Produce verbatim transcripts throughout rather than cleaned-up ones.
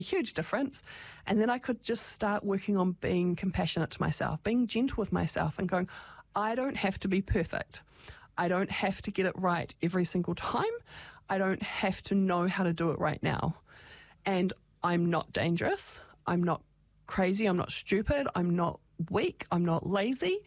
Huge difference. And then I could just start working on being compassionate to myself, being gentle with myself and going, I don't have to be perfect. I don't have to get it right every single time. I don't have to know how to do it right now. And I'm not dangerous. I'm not crazy. I'm not stupid. I'm not weak. I'm not lazy.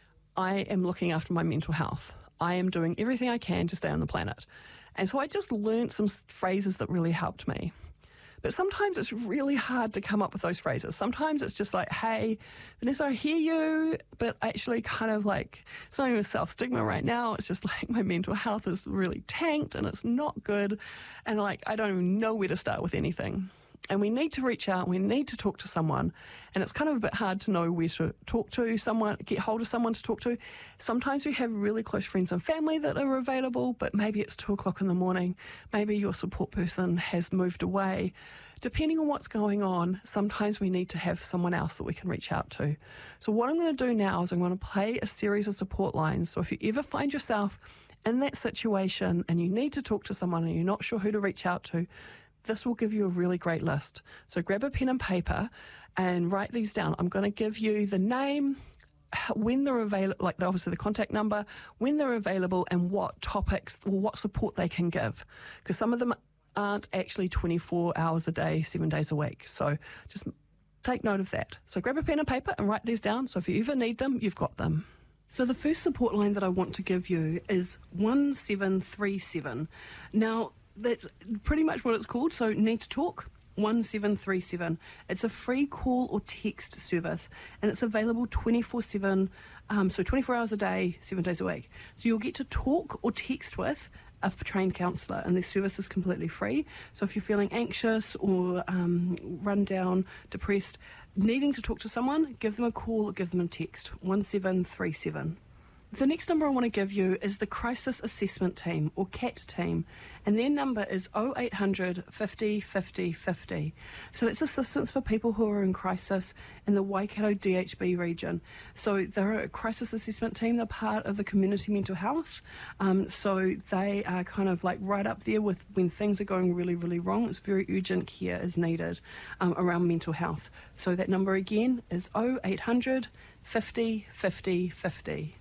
I am looking after my mental health. I am doing everything I can to stay on the planet. And so I just learned some phrases that really helped me. But sometimes it's really hard to come up with those phrases. Sometimes it's just like, hey, Vanessa, I hear you, but actually kind of like, it's not even self-stigma right now. It's just like my mental health is really tanked and it's not good. And like, I don't even know where to start with anything. And we need to reach out, we need to talk to someone. And it's kind of a bit hard to know where to talk to someone, get hold of someone to talk to. Sometimes we have really close friends and family that are available, but maybe it's two o'clock in the morning. Maybe your support person has moved away. Depending on what's going on, sometimes we need to have someone else that we can reach out to. So what I'm going to do now is I'm going to play a series of support lines. So if you ever find yourself in that situation and you need to talk to someone and you're not sure who to reach out to, this will give you a really great list. So grab a pen and paper and write these down. I'm going to give you the name, when they're available, like obviously the contact number, when they're available and what topics or what support they can give. Because some of them aren't actually twenty-four hours a day, seven days a week. So just take note of that. So grab a pen and paper and write these down. So if you ever need them, you've got them. So the first support line that I want to give you is one seven three seven. Now, that's pretty much what it's called, so Need to Talk, one seven three seven. It's a free call or text service, and it's available twenty-four seven, um, so twenty-four hours a day, seven days a week. So you'll get to talk or text with a trained counsellor, and this service is completely free. So if you're feeling anxious or um, run down, depressed, needing to talk to someone, give them a call or give them a text, one seven three seven. The next number I want to give you is the Crisis Assessment Team, or CAT team, and their number is oh eight hundred, fifty, fifty, fifty. So that's assistance for people who are in crisis in the Waikato D H B region. So they're a crisis assessment team, they're part of the community mental health, um, so they are kind of like right up there with when things are going really, really wrong. It's very urgent care is needed um, around mental health. So that number again is oh eight hundred, fifty, fifty, fifty.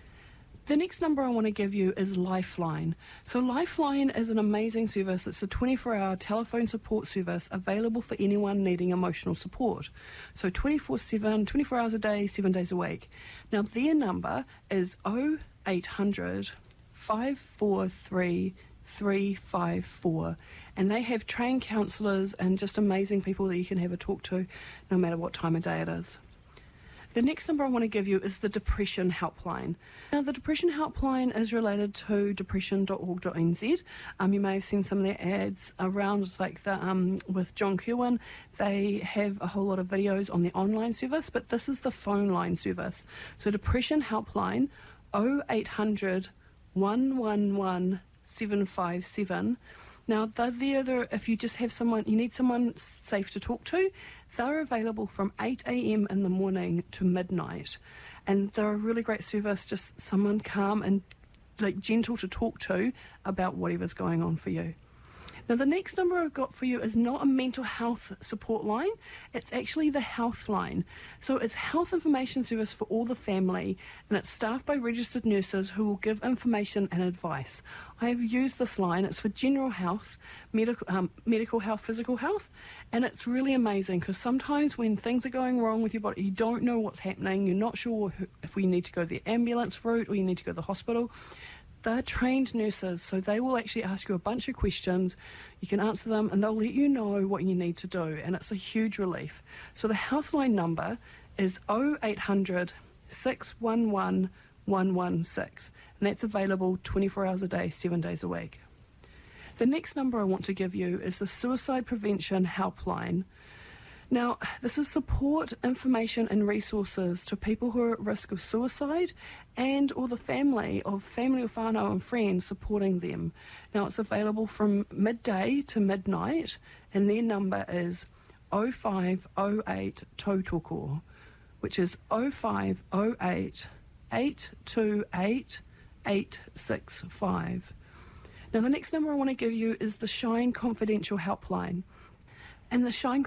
The next number I want to give you is Lifeline. So Lifeline is an amazing service. It's a twenty-four hour telephone support service available for anyone needing emotional support. So twenty-four seven, twenty-four hours a day, seven days a week. Now their number is oh eight hundred, five four three, three five four, and they have trained counsellors and just amazing people that you can have a talk to no matter what time of day it is. The next number I want to give you is the Depression Helpline. Now, the Depression Helpline is related to depression dot org dot n z. Um, you may have seen some of their ads around, it's like the um, with John Kirwan. They have a whole lot of videos on the online service, but this is the phone line service. So Depression Helpline, oh eight hundred, one one one, seven five seven. Now, they're there, they're, if you just have someone, you need someone safe to talk to, they're available from eight a.m. in the morning to midnight. And they're a really great service, just someone calm and like gentle to talk to about whatever's going on for you. Now, the next number I've got for you is not a mental health support line, it's actually the health line. So it's health information service for all the family, and it's staffed by registered nurses who will give information and advice. I have used this line, it's for general health, medical, um, medical health, physical health, and it's really amazing because sometimes when things are going wrong with your body, you don't know what's happening, you're not sure if we need to go the ambulance route or you need to go to the hospital. They're trained nurses, so they will actually ask you a bunch of questions. You can answer them and they'll let you know what you need to do, and it's a huge relief. So the Healthline number is oh eight hundred, six one one, one one six, and that's available twenty-four hours a day, seven days a week. The next number I want to give you is the Suicide Prevention Helpline. Now, this is support, information and resources to people who are at risk of suicide and or the family of family or whānau and friends supporting them. Now, it's available from midday to midnight, and their number is oh five oh eight tautoko, which is oh five oh eight, eight two eight, eight six five. Now, the next number I want to give you is the Shine Confidential Helpline. And the shine